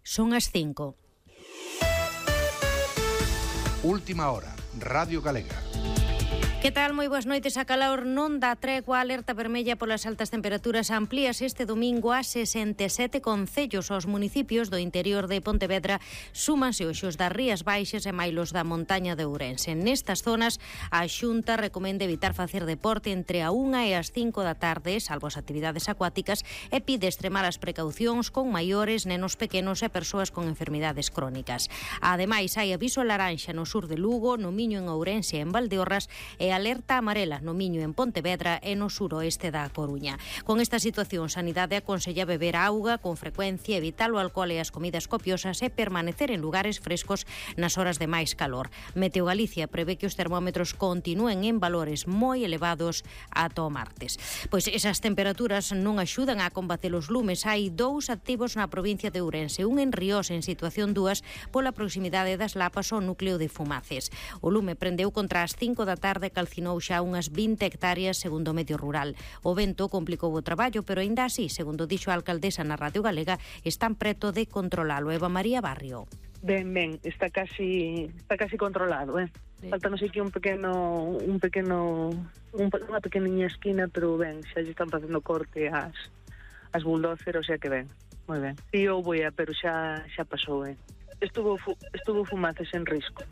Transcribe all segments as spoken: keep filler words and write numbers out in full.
Son as cinco. Última hora, Radio Galega. Que tal? Moi boas noites. A calor non dá tregua. A alerta vermella polas altas temperaturas amplíase este domingo a sesenta e sete concellos. Os municipios do interior de Pontevedra súmanse hoxe os das Rías Baixas e mailos da montaña de Ourense. Nestas zonas, a Xunta recomenda evitar facer deporte entre a unha e as cinco da tarde, salvo as actividades acuáticas, e pide extremar as precaucións con maiores, nenos pequenos e persoas con enfermidades crónicas. Ademais, hai aviso laranxa no sur de Lugo, no Miño en Ourense e en Valdeorras, e alerta amarela no Miño en Pontevedra e no suroeste da Coruña. Con esta situación, Sanidade aconsella beber auga con frecuencia, evitar o alcohol e as comidas copiosas e permanecer en lugares frescos nas horas de máis calor. Meteo Galicia prevé que os termómetros continúen en valores moi elevados ata o martes. Pois esas temperaturas non axudan a combater os lumes. Hai dous activos na provincia de Ourense, un en Ríos en situación dúas pola proximidade das Lapas ao núcleo de Fumaces. O lume prendeu contra as cinco da tarde, calcinou xa unhas vinte hectáreas segundo o medio rural. O vento complicou o traballo, pero aínda así, segundo dixo a alcaldesa na Radio Galega, están preto de controlalo. Eva María Barrio. Ben, ben, está casi está casi controlado, eh. Sí. Faltanos aquí un pequeno un pequeno un, unha pequeniña esquina, pero ben, xa lle están facendo corte as as bulldozer, o sea que ben, moi ben. E eu vou a, pero xa xa pasou, eh. Estuvo fu, estuvo Fumaces en risco.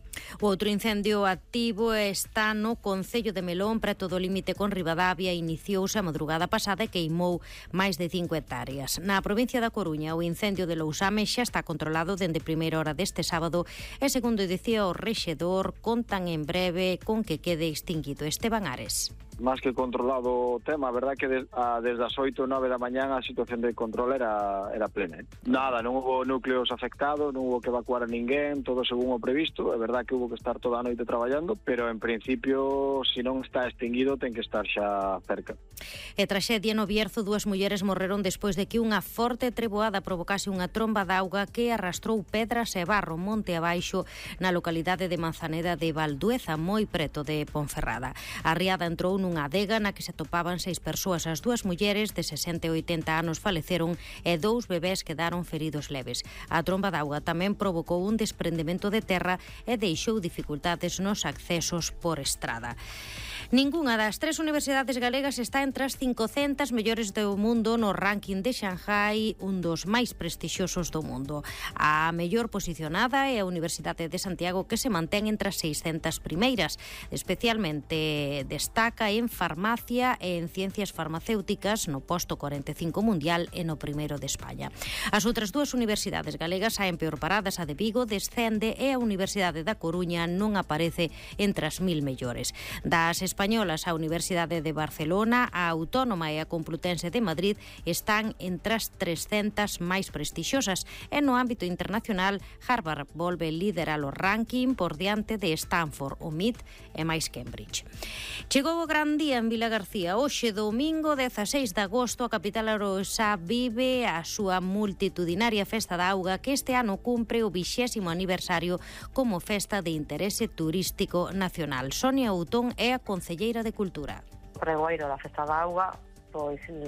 O outro incendio activo está no concello de Melón, preto do límite con Ribadavia. Iniciouse a madrugada pasada e queimou máis de cinco hectáreas. Na provincia da Coruña, o incendio de Lousame xa está controlado dende primeira hora deste sábado e, segundo dicía o rexedor, contan en breve con que quede extinguido. Esteban Ares. Más que controlado o tema, a verdad que des, a, desde as oito ou nove da mañán a situación de control era, era plena. Nada, non hubo núcleos afectados, non hubo que evacuar a ninguén, todo según o previsto. É verdad que hubo que estar toda a noite traballando, pero en principio, se non está extinguido, ten que estar xa cerca. E traxedia no Bierzo, dúas mulleres morreron despois de que unha forte treboada provocase unha tromba de auga que arrastrou pedras e barro monte abaixo na localidade de Manzaneda de Valdueza, moi preto de Ponferrada. A riada entrou nunha adega na que se atopaban seis persoas. As dúas mulleres de sesenta e oitenta anos faleceron e dous bebés quedaron feridos leves. A tromba de auga tamén provocou un desprendemento de terra e deixou dificultades nos accesos por estrada. Ningunha das tres universidades galegas está entre as cincocentas mellores do mundo no ranking de Shanghai, un dos máis prestixiosos do mundo. A mellor posicionada é a Universidade de Santiago, que se mantén entre as seiscentas primeiras. Especialmente destaca en farmacia e en ciencias farmacéuticas no posto cuarenta e cinco mundial e no primeiro de España. As outras dúas universidades galegas saen peor paradas. A de Vigo descende e a Universidade da Coruña non aparece entre as mil mellores. Das españolas, a Universidade de Barcelona, a Autónoma e a Complutense de Madrid están entre as trescentas máis prestixiosas e no ámbito internacional Harvard volve liderar o ranking por diante de Stanford, o M I T e máis Cambridge. Chegou o gran día en Vilagarcía. Hoxe, domingo dezaseis de agosto, a capital arousá vive a súa multitudinaria Festa da Auga, que este ano cumpre o vixésimo aniversario como festa de interese turístico nacional. Sonia Outón é a concelleira de Cultura. O pregoeiro da Festa da Auga, pois